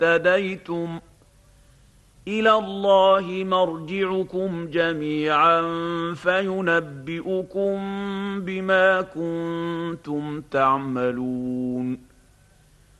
اهتديتم إلى الله مرجعكم جميعا فينبئكم بما كنتم تعملون